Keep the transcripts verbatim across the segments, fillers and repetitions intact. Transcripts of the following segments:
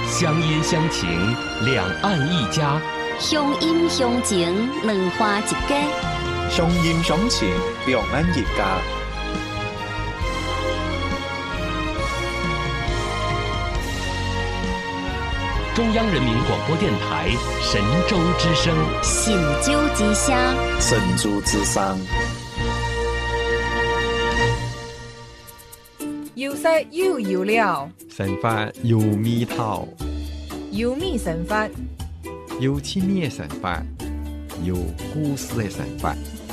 乡音乡情，两岸一家。 乡音乡情，两花一家。 乡音乡情，两岸一家。 中央人民广播电台神州之声， 神州之声， 神州之声。 有色又有料， 神法有味道， 有味神法， 有趣味的神法，有故事的神法。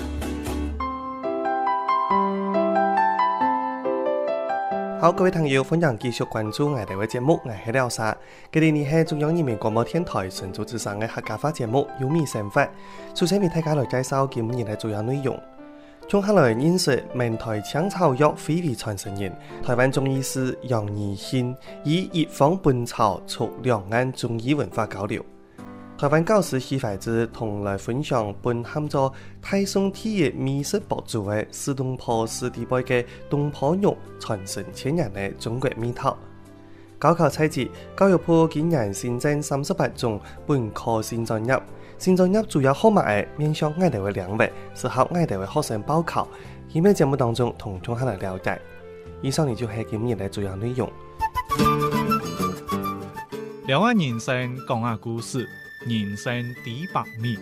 好，各位朋友，歡迎繼續關注我哋嘅節目，我係廖沙。今日係中央人民廣播電台神州之聲嘅客家話節目《有味神法》。首先為大家來介紹今日嘅主要內容。從下來認識明台搶草藥非遺傳承人，台灣中醫師楊義興以一方本草促兩岸中醫文化交流。台灣教師許懷志同來分享本喊做太宋體嘅美食博主嘅四東坡四地輩嘅東坡肉傳承千年嘅中國味道。高考猜節，教育部今年新增三十八種本科新專業，新專業主要號碼係面向我哋嘅領域，適合我哋嘅學生報考。今日節目當中同眾下來了解。以上呢就係今日嘅主要內容。 兩岸人生講下故事，人生第百米。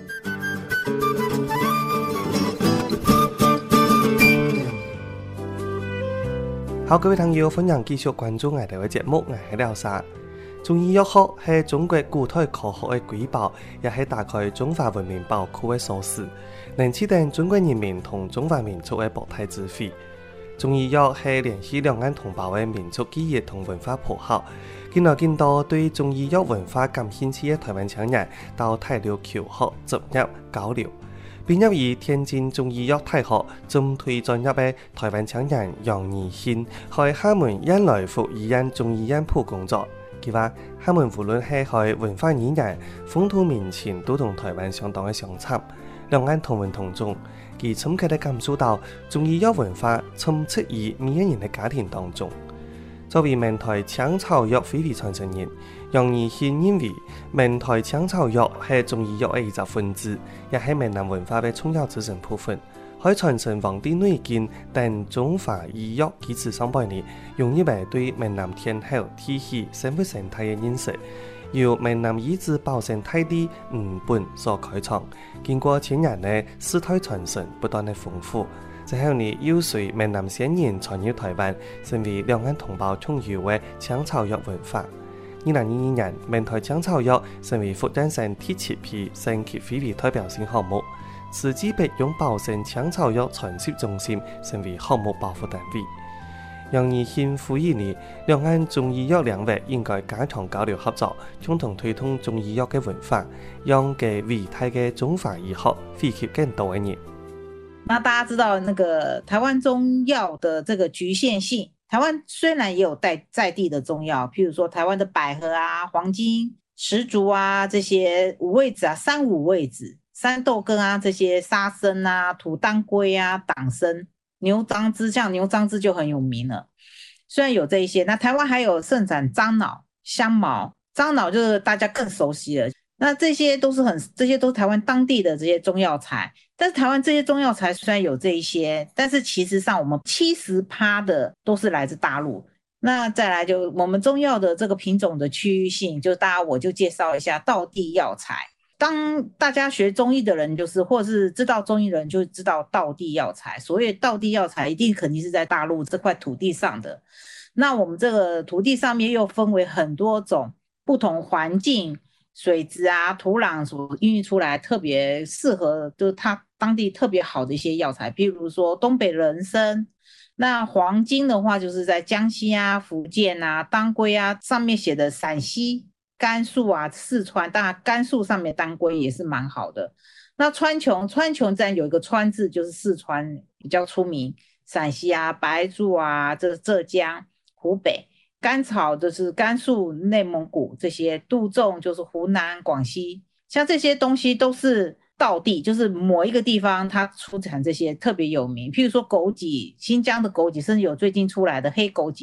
好，各位朋友，歡迎繼續關注我哋嘅節目，我係廖沙。中醫藥學係中國古代科學嘅瑰寶，也係打開中華文明寶庫嘅鎖匙，能指定中國人民同中華民族嘅博大智慧。中醫藥係聯繫兩岸同胞嘅民族記憶同文化符號。見來見到對中醫藥文化感興趣嘅台灣青年到大陸求學、執業、交流。畢業於天津中醫藥大學中推專業嘅台灣青年楊義興，喺廈門燕來福醫院中醫院鋪工作。佢話：廈門無論係喺文化語言、風土民情，都同台灣相當嘅相似，兩岸同文同種。佢深刻地感受到中醫藥文化充斥於每一人嘅家庭當中。作為明台搶草藥非遺傳承人，楊義興認為明台搶草藥係中醫藥嘅一個分支，也係閩南文化嘅重要組成部分，可以傳承《黃帝內經》等中華醫藥幾次上百年，容易為對閩南天候、天氣、生活生態嘅認識，由閩南醫治保生大帝吳本所開創，經過千年嘅世代傳承，不斷嘅豐富。之後呢，又隨閩南先人傳入台灣，成為兩岸同胞共有嘅搶草藥文化。二零二二年，明台搶草藥成為福建省第七批省級非遺代表性項目，此次被用保生搶草藥傳承中心成為項目保護單位。楊義興呼籲呢，兩岸中醫藥領域應該加強交流合作，共同推動中醫藥嘅文化，讓嘅偉大嘅中華醫學惠及更多嘅人。 那大家知道那個台灣中藥的這個局限性，台灣雖然也有在在地的中藥，譬如說台灣的百合啊、黃金、石竹啊，這些五味子啊、三五味子、山豆根啊，這些沙參啊、土當歸啊、黨參、牛樟芝，像牛樟芝就很有名了。雖然有這一些，那台灣還有盛產樟腦、香茅，樟腦就是大家更熟悉了。那這些都是很，這些都是台灣當地的這些中藥材。但是台灣這些中藥材雖然有這一些，但是其實上我們 百分之七十 的都是來自大陸。那再來就我們中藥的這個品種的區域性，就大家我就介紹一下道地藥材。當大家學中醫的人，就是或者是知道中醫的人就知道道地藥材。所謂道地藥材一定肯定是在大陸這塊土地上的。那我們這個土地上面又分為很多種不同環境，水質啊、土壤所孕育出來特別適合，就是它當地特別好的一些藥材，譬如說東北人參，那黃金的話就是在江西啊、福建啊，當歸啊上面寫的陝西、甘肅啊、四川，當然甘肅上面當歸也是蠻好的。那川芎，川芎站有一個川字，就是四川比較出名，陝西啊、白朮啊，這浙江、湖北。甘草就是甘肅、內蒙古，這些杜仲就是湖南、廣西，像這些東西都是道地，就是某一個地方它出產這些特別有名。譬如說枸杞，新疆的枸杞，甚至有最近出來的黑枸杞，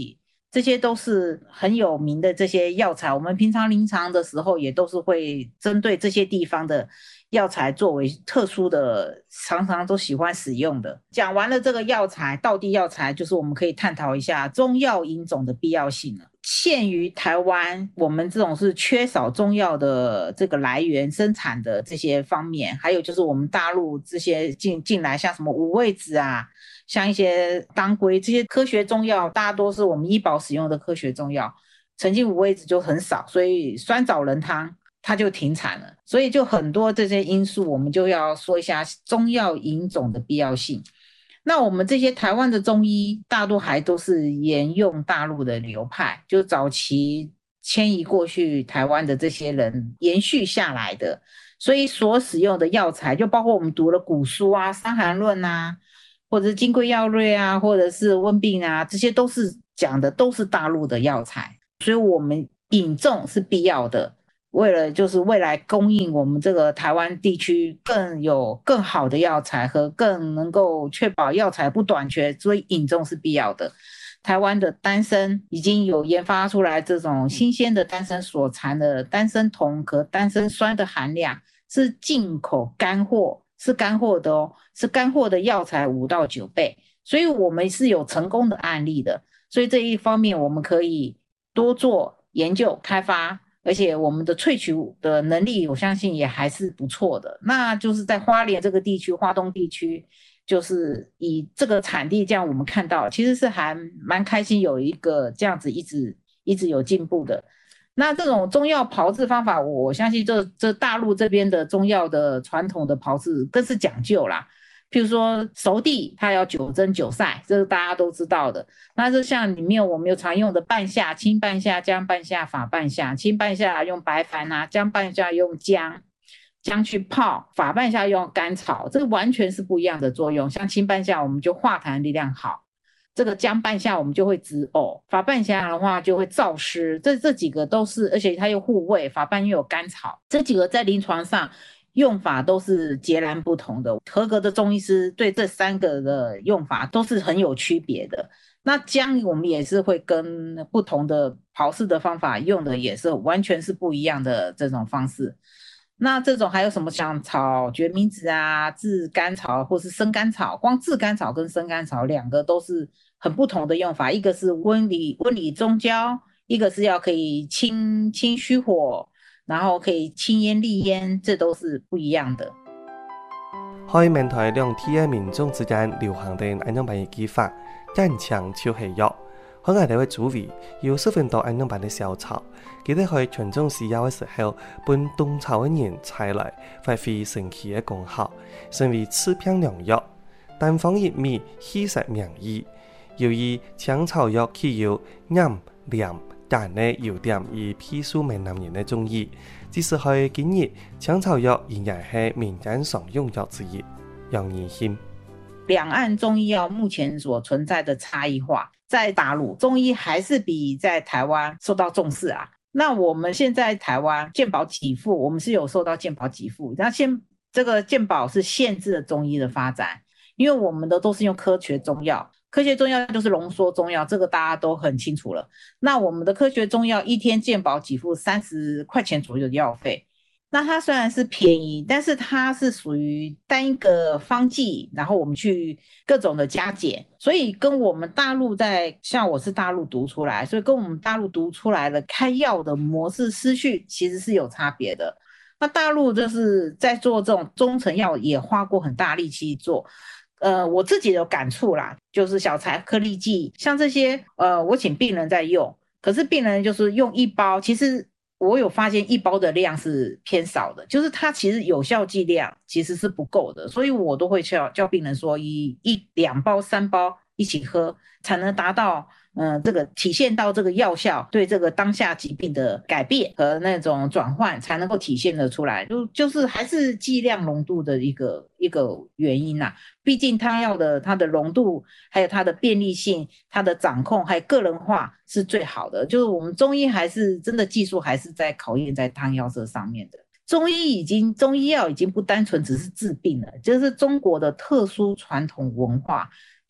这些都是很有名的这些药材，我们平常临床的时候也都是会针对这些地方的药材作为特殊的，常常都喜欢使用的。讲完了这个药材，道地药材，就是我们可以探讨一下中药引种的必要性了。限于台湾，我们这种是缺少中药的这个来源生产的这些方面，还有就是我们大陆这些进进来，像什么五味子啊，像一些当归这些科学中药，大家都是我们医保使用的科学中药，曾经五味子就很少，所以酸枣仁汤它就停产了。所以就很多这些因素，我们就要说一下中药引种的必要性。那我们这些台湾的中医大多还都是沿用大陆的流派，就早期迁移过去台湾的这些人延续下来的，所以所使用的药材就包括我们读的古书啊、伤寒论啊，或者是金匮要略啊，或者是温病啊，这些都是讲的都是大陆的药材，所以我们引种是必要的，为了就是未来供应我们这个台湾地区更有更好的药材和更能够确保药材不短缺，所以引种是必要的。台湾的丹参已经有研发出来这种新鲜的丹参所含的丹参酮和丹参酸的含量是进口干货，是干货的哦，是干货的药材五到九倍，所以我们是有成功的案例的。所以这一方面我们可以多做研究开发，而且我们的萃取的能力我相信也还是不错的。那就是在花莲这个地区，花东地区，就是以这个产地这样我们看到其实是还蛮开心，有一个这样子一直一直有进步的。那这种中药炮制方法，我相信这这大陆这边的中药的传统的炮制更是讲究啦。譬如说熟地它要九蒸九晒，这是大家都知道的。那就像里面我们有常用的半夏、清半夏、姜半夏、法半夏。清半夏用白矾啊，姜半夏用姜姜去泡，法半夏用甘草，这个完全是不一样的作用。像清半夏我们就化痰力量好，这个姜半夏我们就会止呕，法半夏的话就会燥湿，这这几个都是，而且它又护胃，法半又有甘草，这几个在临床上用法都是截然不同的。合格的中医师对这三个的用法都是很有区别的。那姜我们也是会跟不同的炮制的方法用的也是完全是不一样的这种方式。那这种还有什么像炒决明子啊、炙甘草或是生甘草，光炙甘草跟生甘草两个都是很不同的用法，一个是温里温里中焦，一个是要可以清清虚火，然后可以清咽利咽，这都是不一样的。 海闽台兩地嘅民眾之間流行的安樣辦嘅技法，人槍超係藥。海外地嘅主味要十分多安樣辦嘅小炒，記得去群眾使用嘅時候，本動炒嘅人採來發揮神奇嘅功效，成為治病良藥。單方一味氣實名醫，由於搶炒藥具有啱涼但呢有點以批數閩南人嘅中醫，只是去建議搶炒藥仍然係民間常用藥之一，讓人信。 两岸中医药目前所存在的差异化，在大陆中医还是比在台湾受到重视啊。那我们现在台湾健保给付，我们是有受到健保给付，那现这个健保是限制了中医的发展，因为我们的都是用科学中药，科学中药就是浓缩中药，这个大家都很清楚了。那我们的科学中药一天健保给付三十块钱左右的药费，那它虽然是便宜，但是它是属于单一个方剂，然后我们去各种的加减，所以跟我们大陆在，像我是大陆读出来，所以跟我们大陆读出来的开药的模式思绪其实是有差别的。那大陆就是在做这种中成药也花过很大力气做，呃，我自己有感触啦，就是小柴颗粒剂，像这些，呃，我请病人在用，可是病人就是用一包，其实我有发现一包的量是偏少的，就是它其实有效剂量其实是不够的，所以我都会叫叫病人说一一两包三包一起喝，才能达到嗯、呃，这个体现到这个药效对这个当下疾病的改变和那种转换才能够体现得出来，就就是还是剂量浓度的一个一个原因啦、啊。毕竟它要的它的浓度还有它的便利性，它的掌控还有个人化是最好的，就是我们中医还是真的技术还是在考验在汤药这上面的。中医已经中医药已经不单纯只是治病了，就是中国的特殊传统文化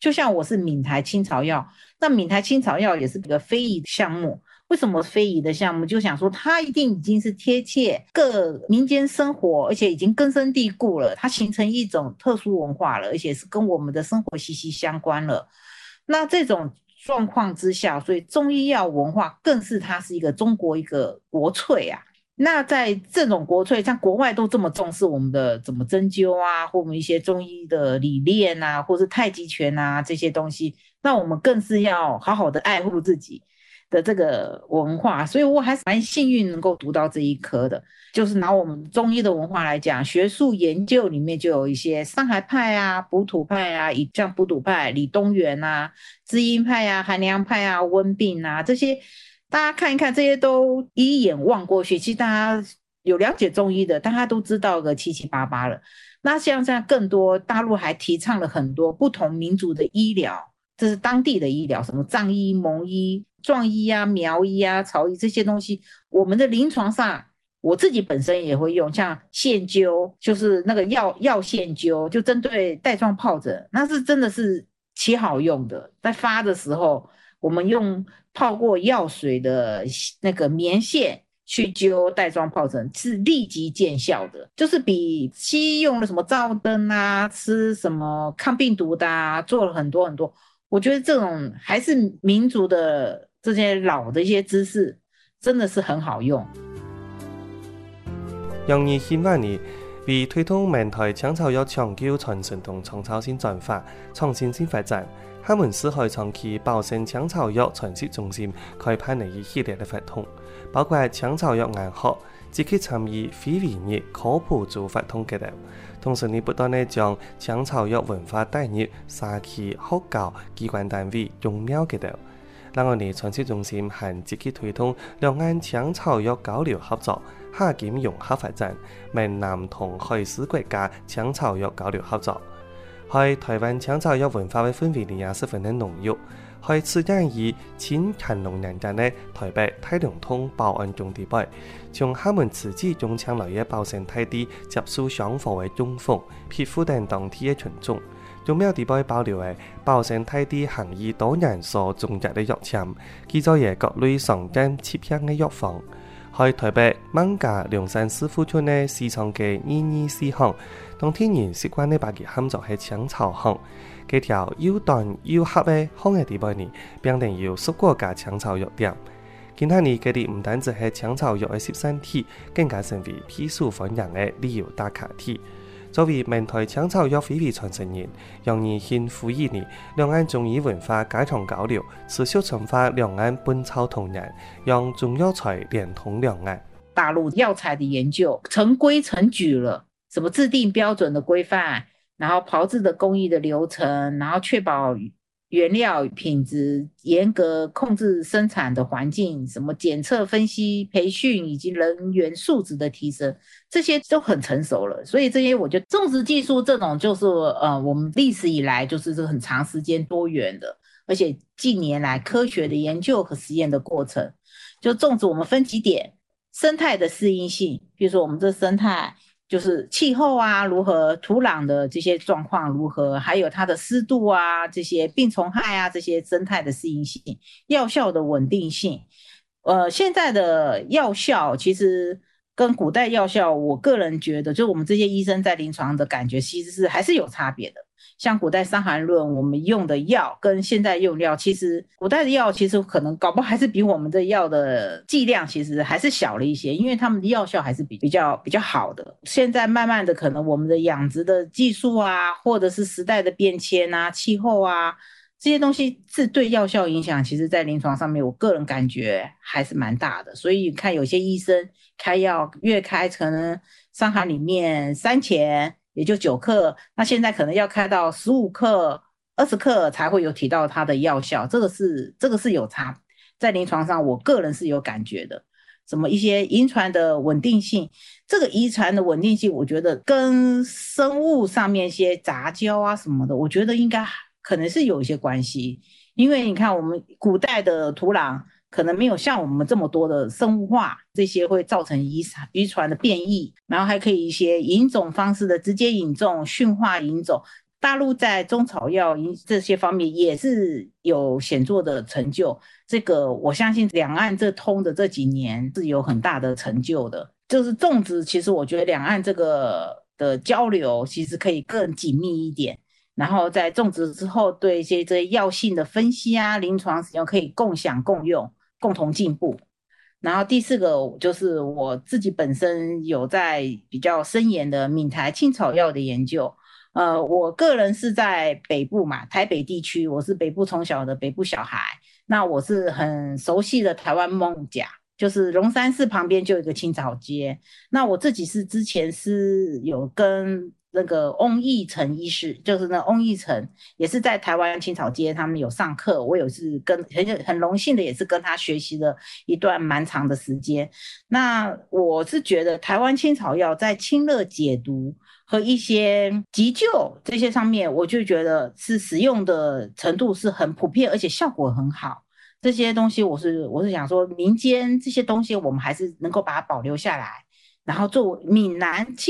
就像我是闽台青草药，那闽台青草药也是一个非遗项目。为什么非遗的项目？就想说它一定已经是贴切各民间生活，而且已经根深蒂固了，它形成一种特殊文化了，而且是跟我们的生活息息相关了。那这种状况之下，所以中医药文化更是它是一个中国一个国粹啊。那在这种国粹，像国外都这么重视我们的怎么针灸啊，或我们一些中医的理念啊，或是太极拳啊这些东西，那我们更是要好好的爱护自己的这个文化。所以我还是蛮幸运能够读到这一科的。就是拿我们中医的文化来讲，学术研究里面就有一些上海派啊、补土派啊，像补土派李东垣啊、知音派啊、韩良派啊、温病啊，这些大家看一看，这些都一眼望过去，其实大家有了解中医的，大家都知道个七七八八了。那像这样更多，大陆还提倡了很多不同民族的医疗，这是当地的医疗，什么藏医、蒙医、壮医啊、苗医啊、曹医这些东西，我们的临床上我自己本身也会用，像线灸，就是那个药药线灸，就针对带状疱疹，那是真的是奇好用的。在发的时候，我们用泡过药水的那个棉线去灸带状疱疹，是立即见效的，就是比西医用了什么照灯啊、吃什么抗病毒的啊，做了很多很多。我觉得这种还是民族的这些老的一些知识，真的是很好用。 用于新万年，为推动闽台青草药長久傳承同創造性轉發、創新性發展，廈門市開創期保證青草藥傳承中心開辦了一系列的活動，包括青草藥研學、積極參與非遺日科普做活動嘅，同時呢不斷地將青草藥文化帶入社區學校機關單位用廟嘅。另外呢，傳承中心還積極推動兩岸青草藥交流合作。下檢融合發展，閩南同海事國家青草藥交流合作。喺台灣青草藥文化嘅氛圍呢也十分的濃郁。喺此間以前乾隆年間嘅台北太良通報案中地位，從廈門自己中搶來嘅保聖太帝接受上課嘅中風，皮膚等當地嘅群眾，用廟地位保留嘅保聖太帝行醫多年所種植嘅藥籤，記載嘅各類常見切片嘅藥方。喺台北艋舺龍山師傅村嘅市場嘅二二四巷，當天然習慣嘅把佢喊作係青草巷，幾條又短又黑嘅巷嘅地位呢，變成有十個家青草藥店。今天呢，佢哋唔單止係青草藥嘅攝生體，更加成為披蘇歡迎嘅旅遊打卡體。作為闽台青草藥非遺傳承人，讓人獻呼籲呢，兩岸中醫文化加強交流，持續深化兩岸本草同源，讓中藥材連通兩岸。 大陸藥材的研究成規成矩了，什麼制定標準的規範，然後炮製的工藝的流程，然後確保原料品質，嚴格控制生產的環境，什麼檢測分析、培訓以及人員素質的提升，這些都很成熟了。所以這些我覺得種植技術這種就是呃，我們歷史以來就是很長時間多元的，而且近年來科學的研究和實驗的過程，就種植我們分幾點，生態的適應性，比如說我們這生態就是氣候啊如何，土壤的這些狀況如何，還有它的濕度啊，這些病蟲害啊，這些生態的適應性，藥效的穩定性。呃，現在的藥效其實跟古代藥效，我個人覺得，就我們這些醫生在臨床的感覺，其實是還是有差別的。像古代《傷寒論》，我們用的藥跟現在用藥，其實古代的藥其實可能搞不好還是比我們的藥的劑量其實還是小了一些，因為他們的藥效還是比比較比較好的。現在慢慢的可能我們的養殖的技術啊，或者是時代的變遷啊、氣候啊，這些東西是對藥效影響，其實在臨床上面我個人感覺還是蠻大的。所以你看有些醫生開藥月開可能傷寒裡面三錢也就九克，那現在可能要開到十五克、二十克才會有提到它的藥效，這個是這個是有差，在臨床上我個人是有感覺的。什麼一些遺傳的穩定性，這個遺傳的穩定性，我覺得跟生物上面一些雜交啊什麼的，我覺得應該可能是有一些關係，因為你看我們古代的土壤可能沒有像我們這麼多的生物化，這些會造成遺傳的變異，然後還可以一些引種方式的直接引種、馴化引種， 大陆在中草药这些方面也是有显著的成就，这个我相信两岸这通的这几年是有很大的成就的。就是种植，其实我觉得两岸这个的交流其实可以更紧密一点，然后在种植之后对一些这些药性的分析啊、临床使用可以共享共用，共同进步。然后第四个就是我自己本身有在比较深研的闽台青草药的研究。呃，我个人是在北部嘛，台北地区，我是北部从小的北部小孩，那我是很熟悉的台湾艋舺，就是龙山寺旁边就有一个青草街。那我自己是之前是有跟那个翁义成医师，就是那翁义成也是在台湾青草街他们有上课，我有是跟很很荣幸的也是跟他学习了一段蛮长的时间。那我是觉得台湾青草药在清热解毒和一些急救这些上面，我就觉得是使用的程度是很普遍，而且效果很好。这些东西我是我是想说，民间这些东西我们还是能够把它保留下来，然后作为闽南青